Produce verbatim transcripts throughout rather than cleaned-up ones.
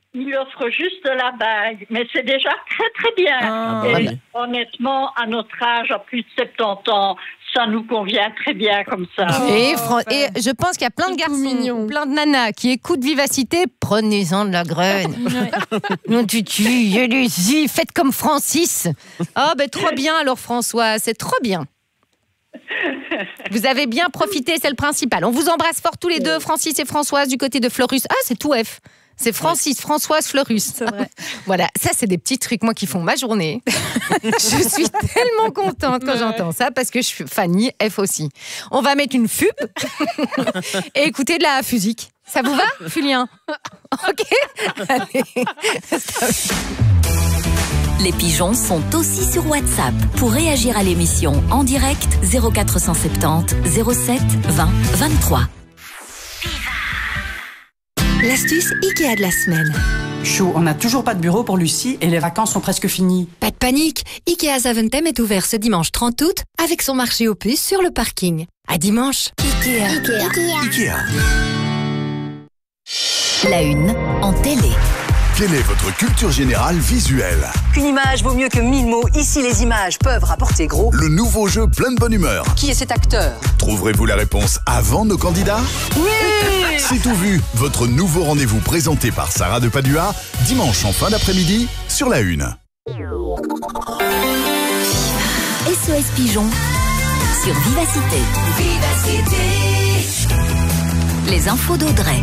il offre juste la bague, mais c'est déjà très très bien. Ah, Et ouais. honnêtement, à notre âge, à plus de soixante-dix ans, ça nous convient très bien comme ça. Et, Fran- et je pense qu'il y a plein de C'est tout garçons, mignon. plein de nanas qui écoutent Vivacité. Prenez-en de la graine. Non, tu tues, allez-y, faites comme Francis. Oh, ben trop bien alors, François, c'est trop bien. Vous avez bien profité, c'est le principal. On vous embrasse fort tous les deux, Francis et Françoise, du côté de Fleurus. Ah, c'est tout F. C'est Francis, Françoise, Fleurus. C'est vrai. Voilà, ça c'est des petits trucs moi qui font ma journée. Je suis tellement contente quand Ouais. j'entends ça parce que je suis Fanny, F aussi. On va mettre une fub et écouter de la musique. Ça vous va, Fulien? Ok. Allez. Les pigeons sont aussi sur WhatsApp. Pour réagir à l'émission en direct, zéro quatre cent soixante-dix zéro sept vingt vingt-trois. L'astuce Ikea de la semaine. Chou, on n'a toujours pas de bureau pour Lucie et les vacances sont presque finies. Pas de panique, Ikea Zaventem est ouvert ce dimanche trente août avec son marché aux puces sur le parking. À dimanche. Ikea. Ikea. La une en télé. Quelle est votre culture générale visuelle? Qu'une image vaut mieux que mille mots. Ici, les images peuvent rapporter gros. Le nouveau jeu plein de bonne humeur. Qui est cet acteur? Trouverez-vous la réponse avant nos candidats? Oui. C'est tout vu, votre nouveau rendez-vous présenté par Sarah de Padua, dimanche en fin d'après-midi sur La Une. S O S Pigeon sur Vivacité. Les infos d'Audrey.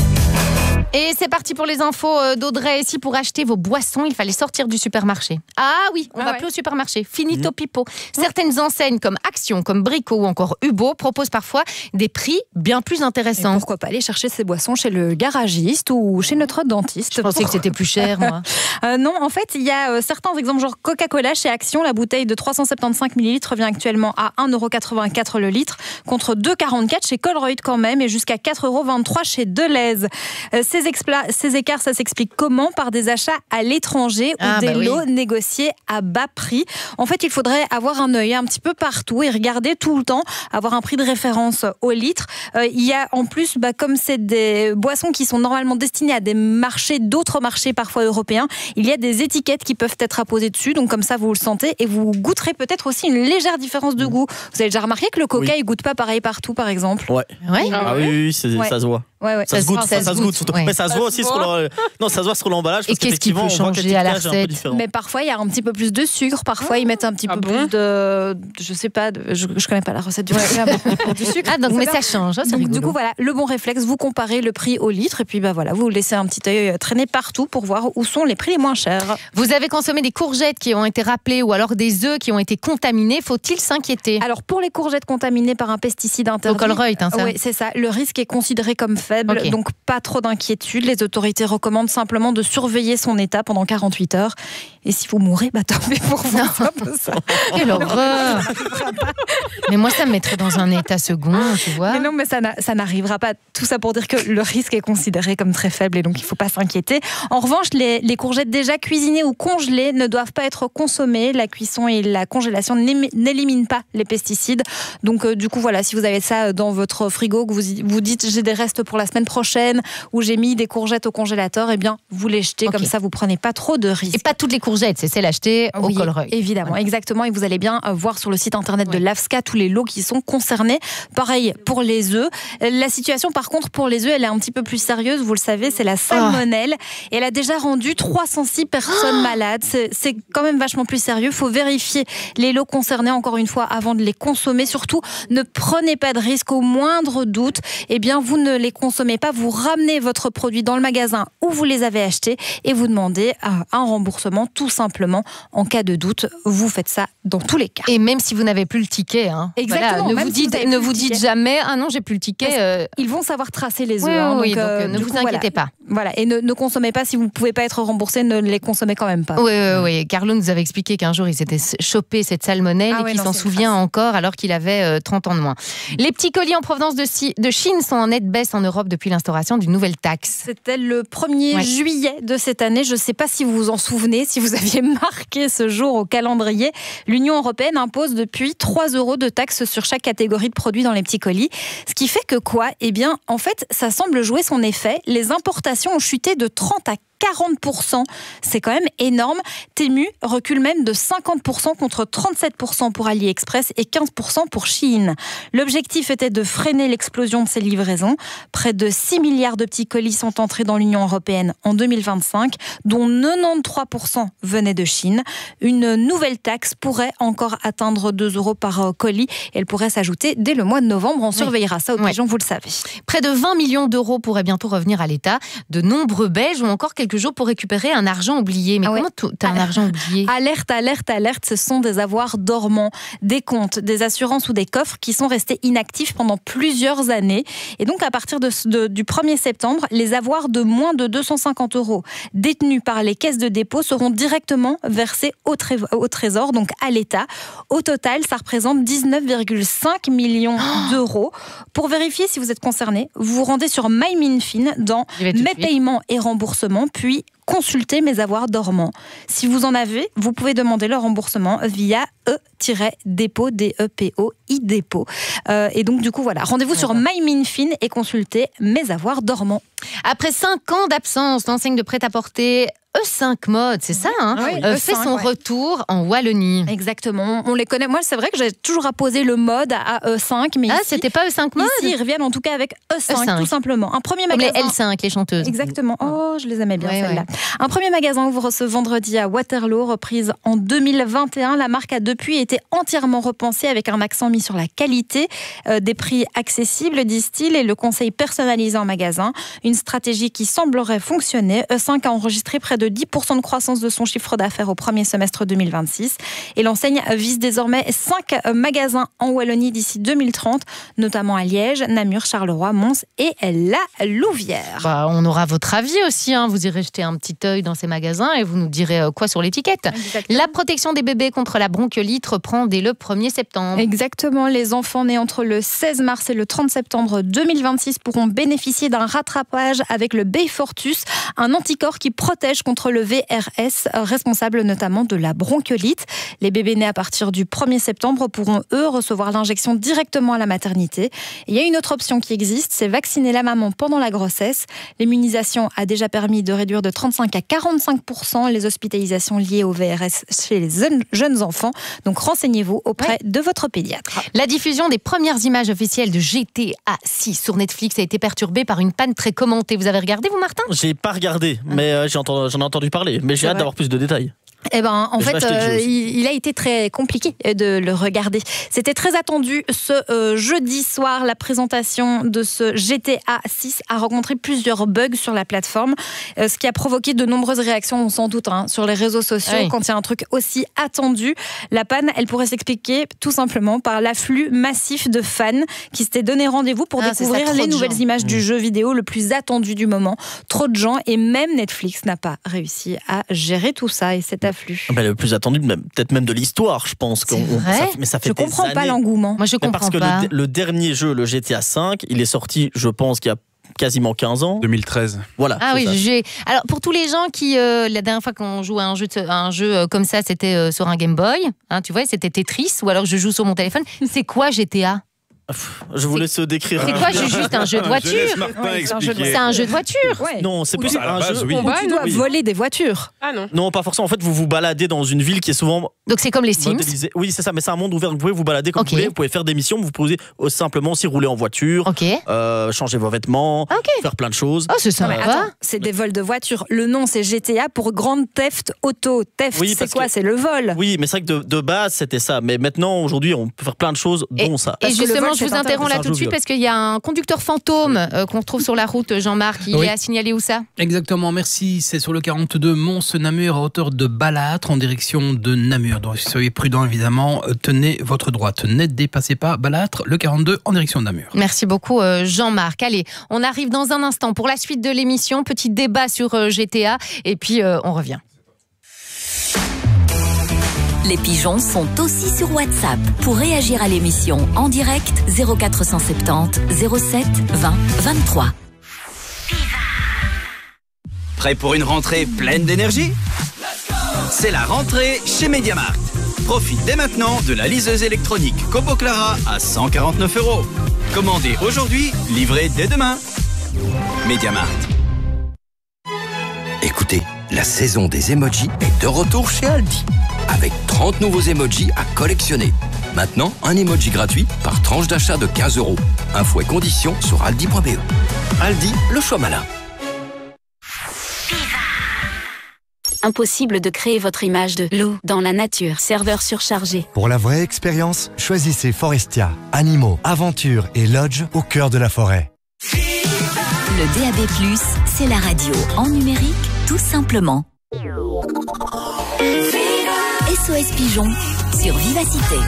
Et c'est parti pour les infos euh, d'Audrey. Ici, pour acheter vos boissons, il fallait sortir du supermarché. Ah oui, on Ah va ouais. plus au supermarché. Finito pipo. Certaines enseignes comme Action, comme Brico ou encore Hubo proposent parfois des prix bien plus Et intéressants. pourquoi pas aller chercher ses boissons chez le garagiste ou chez notre dentiste? Je pensais que c'était plus cher, moi. Euh, non, en fait, il y a euh, certains exemples, genre Coca-Cola chez Action. La bouteille de trois cent soixante-quinze millilitres revient actuellement à un euro quatre-vingt-quatre le litre, contre deux euros quarante-quatre chez Colruyt quand même, et jusqu'à quatre euros vingt-trois chez Deleuze. Euh, ces, expla- ces écarts, ça s'explique comment? Par des achats à l'étranger ou Ah, des bah oui. lots négociés à bas prix. En fait, il faudrait avoir un œil un petit peu partout et regarder tout le temps, avoir un prix de référence au litre. Euh, il y a en plus, bah, comme c'est des boissons qui sont normalement destinées à des marchés, d'autres marchés parfois européens, il y a des étiquettes qui peuvent être apposées dessus, donc comme ça vous le sentez et vous goûterez peut-être aussi une légère différence de goût. Vous avez déjà remarqué que le coca Oui. il goûte pas pareil partout, par exemple? Ouais. Ouais. Ah oui, oui, oui, c'est- Ouais. ça se voit. Ouais, ouais. Ça, Ça se se goûte, voit, ça, ça ça se se goûte goûte, surtout. ouais. Mais ça se voit aussi sur le. Non, ça se voit sur l'emballage. Et parce qu'est-ce qu'ils qu'effectivement, peuvent on voit que changer à la l'étiquetage est un peu recette? différent. Mais parfois il y a un petit peu plus de sucre, parfois ils mettent un petit Ah peu bon plus de, je sais pas, de- je, je connais pas la recette du coca, mais du sucre. Ah, donc, mais Voilà. ça change, hein, c'est Donc, du rigolo. coup, voilà, le bon réflexe, vous comparez le prix au litre et puis bah voilà, vous laissez un petit œil traîner partout pour voir où sont les prix les moins chers. Vous avez consommé des courgettes qui ont été râpées ou alors des œufs qui ont été contaminés. Faut-il s'inquiéter? Alors pour les courgettes contaminées par un pesticide interdit, Au Colruyt, hein, ça. oui, c'est ça. Le risque est considéré comme faible, Ok. donc pas trop d'inquiétude. Les autorités recommandent simplement de surveiller son état pendant quarante-huit heures. Et si vous mourrez, bah tant pis pour vous. C'est un peu ça. Quelle horreur! Mais moi, ça me mettrait dans un état second, tu vois. Mais non, mais ça, n'a- ça n'arrivera pas. Tout ça pour dire que le risque est considéré comme très faible et donc il ne faut pas s'inquiéter. En revanche, les, les courgettes déjà cuisinées ou congelées ne doivent pas être consommées. La cuisson et la congélation n'émi- n'éliminent pas les pesticides. Donc euh, du coup, voilà, si vous avez ça dans votre frigo, que vous y- vous dites j'ai des restes pour la semaine prochaine ou j'ai mis des courgettes au congélateur, eh bien vous les jetez, Ok. comme ça vous prenez pas trop de risques. Et pas toutes les courgettes, c'est celles achetées au Oui, Colruyt. évidemment, exactement. Et vous allez bien euh, voir sur le site internet de l'A F S C A tous les lots qui sont concernés. Pareil pour les œufs. Euh, La situation, par contre, pour les œufs, elle est un petit peu plus sérieuse. Vous le savez, c'est la salmonelle. Et elle a déjà rendu trois cent six personnes malades. C'est c'est quand même vachement plus sérieux. Il faut vérifier les lots concernés, encore une fois, avant de les consommer. Surtout, ne prenez pas de risque au moindre doute. Eh bien, vous ne les consommez pas. Vous ramenez votre produit dans le magasin où vous les avez achetés et vous demandez euh, un remboursement, tout simplement. En cas de doute, vous faites ça dans tous les cas. Et même si vous n'avez plus le ticket, hein. Exactement, Voilà, ne même vous si dites, vous avez ne plus vous le dites ticket. jamais ah non, j'ai plus le ticket. Parce euh, Ils vont savoir tracer les œufs. Oui, hein, oui, donc, donc, euh, ne du vous coup, inquiétez voilà. pas. Voilà, et ne, ne consommez pas si vous ne pouvez pas être remboursé, ne les consommez quand même pas. Oui, oui, oui. Carlo nous avait expliqué qu'un jour, il s'était chopé cette salmonelle Ah et ouais, qu'il non, s'en c'est souvient grave. encore alors qu'il avait euh, trente ans de moins. Les petits colis en provenance de, Si- de Chine sont en nette baisse en Europe depuis l'instauration d'une nouvelle taxe. C'était le premier Ouais. juillet de cette année. Je ne sais pas si vous vous en souvenez, si vous aviez marqué ce jour au calendrier. L'Union européenne impose depuis trois euros de taxes sur chaque catégorie de produits dans les petits colis. Ce qui fait que quoi? Eh bien, en fait, ça semble jouer son effet. Les importations ont chuté de trente à quarante pour cent. C'est quand même énorme. Temu recule même de cinquante pour cent contre trente-sept pour cent pour AliExpress et quinze pour cent pour Shein. L'objectif était de freiner l'explosion de ces livraisons. Près de six milliards de petits colis sont entrés dans l'Union européenne en deux mille vingt-cinq, dont quatre-vingt-treize pour cent venaient de Chine. Une nouvelle taxe pourrait encore atteindre deux euros par colis. Elle pourrait s'ajouter dès le mois de novembre. On surveillera ça aux pigeons, vous le savez. Près de vingt millions d'euros pourraient bientôt revenir à l'État. De nombreux Belges ont encore quelques jours pour récupérer un argent oublié. Mais ah ouais. comment tu as un argent oublié ? Alerte, alerte, alerte, ce sont des avoirs dormants, des comptes, des assurances ou des coffres qui sont restés inactifs pendant plusieurs années. Et donc, à partir de, de, du premier septembre, les avoirs de moins de deux cent cinquante euros détenus par les caisses de dépôt seront directement versés au, tré, au Trésor, donc à l'État. Au total, ça représente dix-neuf virgule cinq millions oh d'euros. Pour vérifier si vous êtes concerné, vous vous rendez sur MyMinFin dans Mes paiements et remboursements, puis consultez mes avoirs dormants. Si vous en avez, vous pouvez demander le remboursement via e-dépôt, D E P O, i-dépôt. Euh, et donc, du coup, voilà, rendez-vous sur MyMinFin et consultez mes avoirs dormants. Après cinq ans d'absence, l'enseigne de prêt-à-porter E cinq Mode, c'est ça, hein oui, euh, E cinq, fait son ouais. retour en Wallonie. Exactement, on les connaît. Moi, c'est vrai que j'ai toujours apposé le mode à E cinq, mais ah, ici, c'était pas E cinq Mode. Ici, ils reviennent en tout cas avec E cinq, E cinq. tout simplement. Un premier Comme magasin. les L cinq, les chanteuses. Exactement. Oh, je les aimais bien, ouais, celles-là. Ouais. Un premier magasin ouvre ce vendredi à Waterloo, reprise en deux mille vingt et un. La marque a depuis été entièrement repensée avec un accent mis sur la qualité, euh, des prix accessibles, disent-ils, et le conseil personnalisé en magasin. Une stratégie qui semblerait fonctionner. E cinq a enregistré près de dix pour cent de croissance de son chiffre d'affaires au premier semestre deux mille vingt-six. Et l'enseigne vise désormais cinq magasins en Wallonie d'ici deux mille trente, notamment à Liège, Namur, Charleroi, Mons et La Louvière. Bah, on aura votre avis aussi, hein. Vous irez jeter un petit œil dans ces magasins et vous nous direz quoi sur l'étiquette. Exactement. La protection des bébés contre la bronchiolite reprend dès le premier septembre. Exactement. Les enfants nés entre le seize mars et le trente septembre deux mille vingt-six pourront bénéficier d'un rattrapage avec le Beyfortus, un anticorps qui protège contre le V R S, responsable notamment de la bronchiolite. Les bébés nés à partir du premier septembre pourront, eux, recevoir l'injection directement à la maternité. Et il y a une autre option qui existe, c'est vacciner la maman pendant la grossesse. L'immunisation a déjà permis de réduire de trente-cinq à quarante-cinq pour cent les hospitalisations liées au V R S chez les jeunes enfants. Donc renseignez-vous auprès ouais. de votre pédiatre. La diffusion des premières images officielles de G T A six sur Netflix a été perturbée par une panne très commentée. Vous avez regardé, vous, Martin ? J'ai pas regardé, mais euh, j'ai entendu, j'en ai entendu parler. Mais j'ai hâte d'avoir plus de détails. Eh ben, en fait, euh, il, il a été très compliqué de le regarder. C'était très attendu ce euh, jeudi soir. La présentation de ce G T A six a rencontré plusieurs bugs sur la plateforme, euh, ce qui a provoqué de nombreuses réactions, on s'en doute, hein, sur les réseaux sociaux. Oui. Quand il y a un truc aussi attendu, la panne, elle pourrait s'expliquer tout simplement par l'afflux massif de fans qui s'étaient donné rendez-vous pour ah, découvrir ça, les nouvelles gens. images mmh. du jeu vidéo le plus attendu du moment. Trop de gens, et même Netflix n'a pas réussi à gérer tout ça et cet afflux. Ben, le plus attendu, même, peut-être même de l'histoire, je pense. C'est vrai ça, mais ça fait je des comprends années. pas l'engouement. Moi, je comprends parce que pas. Le, le dernier jeu, le G T A cinq, il est sorti, je pense, qu'il y a quasiment quinze ans. deux mille treize. Voilà. Ah oui, ça. j'ai. Alors pour tous les gens qui euh, la dernière fois qu'on joue à un jeu, de, à un jeu comme ça, c'était euh, sur un Game Boy, hein, tu vois, c'était Tetris, ou alors je joue sur mon téléphone. C'est quoi G T A ? Je vous laisse décrire. C'est quoi, juste un jeu de voiture ? Ouais, c'est, un jeu de... c'est un jeu de voiture. Ouais. Non, c'est plus un base, jeu oui. où tu dois oui. voler des voitures. Ah non. Non, pas forcément. En fait, vous vous baladez dans une ville qui est souvent. Donc c'est comme les Sims. Modélisée. Oui, c'est ça. Mais c'est un monde ouvert. Vous pouvez vous balader comme okay. vous voulez. Vous pouvez faire des missions. Vous pouvez simplement aussi rouler en voiture, okay. euh, changer vos vêtements, okay. faire plein de choses. Oh, c'est sympa. Attends, c'est des vols de voitures. Le nom, c'est G T A pour Grand Theft Auto. Theft, oui, c'est quoi ? Que... C'est le vol. Oui, mais c'est vrai que de, de base, c'était ça. Mais maintenant, aujourd'hui, on peut faire plein de choses, dont et, ça. Et justement, je vous interromps là tout de suite parce qu'il y a un conducteur fantôme euh, qu'on retrouve sur la route, Jean-Marc. Il oui. est à signaler où ça ? Exactement, merci. C'est sur le quarante-deux Mons-Namur à hauteur de Balâtre en direction de Namur. Donc soyez prudents évidemment. Tenez votre droite. Ne dépassez pas Balâtre, le quarante-deux en direction de Namur. Merci beaucoup Jean-Marc. Allez, on arrive dans un instant pour la suite de l'émission. Petit débat sur G T A et puis euh, on revient. Les pigeons sont aussi sur WhatsApp. Pour réagir à l'émission en direct, zéro quatre cent soixante-dix zéro sept vingt vingt-trois. Prêt pour une rentrée pleine d'énergie ? C'est la rentrée chez MediaMarkt. Profite dès maintenant de la liseuse électronique Copo Clara à cent quarante-neuf euros. Commandez aujourd'hui, livré dès demain. MediaMarkt. Écoutez Écoutez, la saison des emojis est de retour chez Aldi. Avec trente nouveaux emojis à collectionner. Maintenant, un emoji gratuit par tranche d'achat de quinze euros. Infos et conditions sur aldi point b e. Aldi, le choix malin. Impossible de créer votre image de l'eau dans la nature. Serveur surchargé. Pour la vraie expérience, choisissez Forestia. Animaux, aventures et lodge au cœur de la forêt. Le D A B plus, c'est la radio en numérique, tout simplement. S O S Pigeon sur Vivacité.